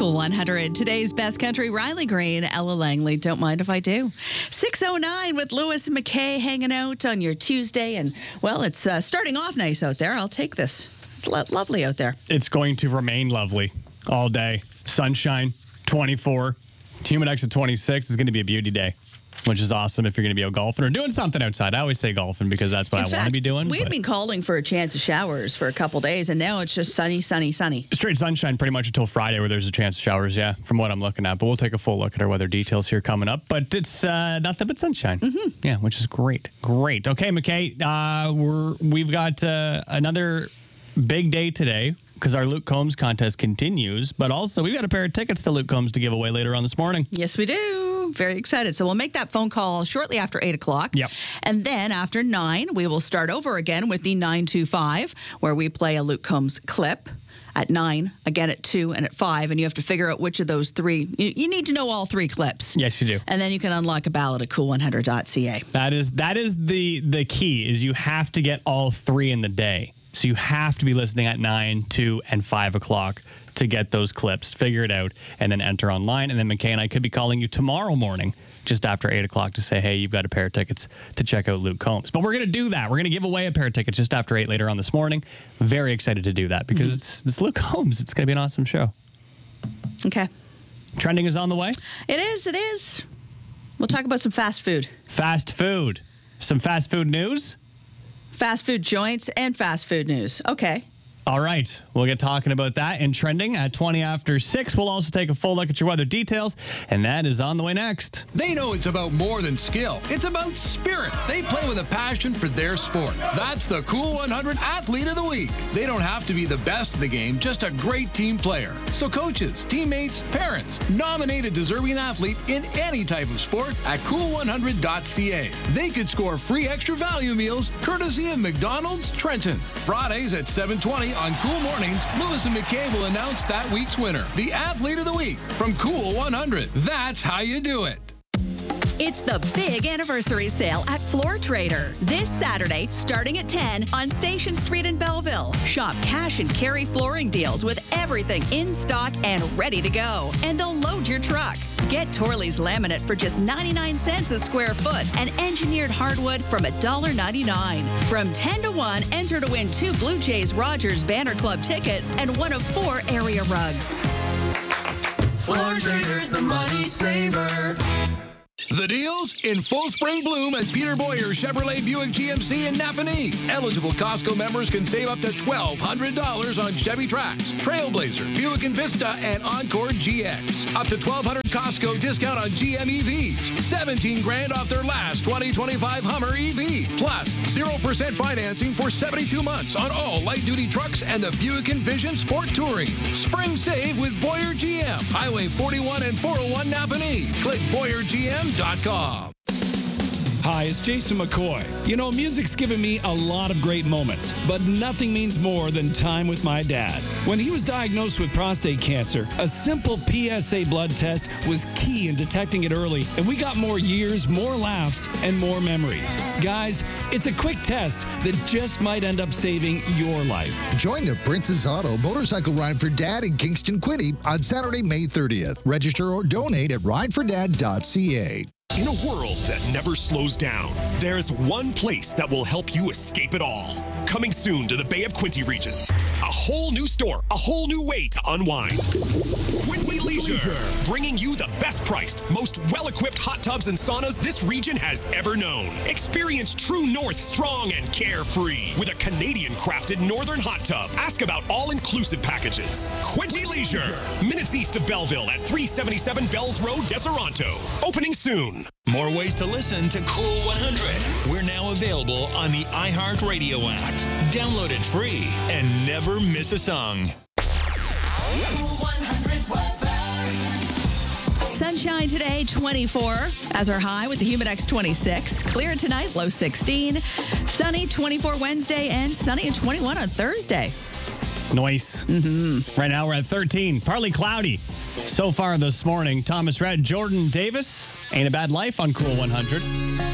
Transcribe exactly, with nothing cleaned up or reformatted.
Cool one hundred. Today's best country, Riley Green, Ella Langley. Don't mind if I do. six oh nine with Lewis and McKay hanging out on your Tuesday. And, well, it's uh, starting off nice out there. I'll take this. It's lo- lovely out there. It's going to remain lovely all day. Sunshine, twenty-four. Humidex at twenty-six. It's going to be a beauty day, which is awesome if you're going to be out golfing or doing something outside. I always say golfing because that's what In I fact, want to be doing. We've but been calling for a chance of showers for a couple days, and now it's just sunny, sunny, sunny. straight sunshine pretty much until Friday where there's a chance of showers, yeah, from what I'm looking at. But we'll take a full look at our weather details here coming up. But it's uh, nothing but sunshine. Mm-hmm. Yeah, which is great. Great. Okay, McKay, uh, we're, we've got uh, another big day today because our Luke Combs contest continues. But also, we've got a pair of tickets to Luke Combs to give away later on this morning. Yes, we do. Very excited. So we'll make that phone call shortly after eight o'clock. Yep. And then after nine, we will start over again with the nine two five, where we play a Luke Combs clip at nine, again at two, and at five. And you have to figure out which of those three. You, you need to know all three clips. Yes, you do. And then you can unlock a ballot at cool one hundred dot c a. That is that is the the key, is you have to get all three in the day. So you have to be listening at nine, two, and five o'clock to get those clips, figure it out, and then enter online. And then McKay and I could be calling you tomorrow morning just after eight o'clock to say, hey, you've got a pair of tickets to check out Luke Combs. But we're going to do that. We're going to give away a pair of tickets just after eight later on this morning. Very excited to do that because mm-hmm. it's, it's Luke Combs. It's going to be an awesome show. Okay. Trending is on the way? It is. It is. We'll talk about some fast food. Fast food. Some fast food news? Fast food joints and fast food news. Okay. All right. We'll get talking about that in Trending at twenty after six. We'll also take a full look at your weather details, and that is on the way next. They know it's about more than skill. It's about spirit. They play with a passion for their sport. That's the Cool one hundred Athlete of the Week. They don't have to be the best in the game, just a great team player. So coaches, teammates, parents, nominate a deserving athlete in any type of sport at cool one hundred dot c a. They could score free extra value meals courtesy of McDonald's Trenton. Fridays at seven twenty on Cool Mornings, Lewis and McKay will announce that week's winner, the Athlete of the Week from Cool one hundred. That's how you do it. It's the big anniversary sale at Floor Trader. This Saturday, starting at ten on Station Street in Belleville. Shop cash and carry flooring deals with everything in stock and ready to go. And they'll load your truck. Get Torley's laminate for just ninety-nine cents a square foot and engineered hardwood from one dollar ninety-nine. From ten to one, enter to win two Blue Jays Rogers Banner Club tickets and one of four area rugs. Floor Trader, the money saver. The deals in full spring bloom at Peter Boyer Chevrolet Buick G M C in Napanee. Eligible Costco members can save up to twelve hundred dollars on Chevy Trax, Trailblazer, Buick Envista, and Encore G X. Up to twelve hundred dollars Costco discount on G M E Vs. seventeen grand off their last twenty twenty-five Hummer E V. Plus, zero percent financing for seventy-two months on all light-duty trucks and the Buick Envision Sport Touring. Spring save with Boyer G M. Highway forty-one and four oh one Napanee. Click boyer g m dot com. Hi, it's Jason McCoy. You know, music's given me a lot of great moments, but nothing means more than time with my dad. When he was diagnosed with prostate cancer, a simple P S A blood test was key in detecting it early, and we got more years, more laughs, and more memories. Guys, it's a quick test that just might end up saving your life. Join the Princess Auto Motorcycle Ride for Dad in Kingston, Quinte on Saturday, May thirtieth. Register or donate at ride for dad dot c a. In a world that never slows down, there's one place that will help you escape it all. Coming soon to the Bay of Quinte region. A whole new store, a whole new way to unwind. Quinte Leisure, bringing you the best priced, most well-equipped hot tubs and saunas this region has ever known. Experience True North strong and carefree with a Canadian-crafted Northern hot tub. Ask about all-inclusive packages. Quinte Leisure, minutes east of Belleville at three seventy-seven Bells Road, Deseronto. Opening soon. More ways to listen to Cool one hundred. We're now available on the iHeartRadio app. Download it free and never miss a song. Cool one hundred weather. Sunshine today, twenty-four as our high with the Humidex twenty-six. Clear tonight, low sixteen. Sunny, twenty-four Wednesday, and sunny at twenty-one on Thursday. Nice. Mm-hmm. Right now we're at thirteen. Partly cloudy so far this morning. Thomas Rhett, Jordan Davis. Ain't a Bad Life on Cool one hundred.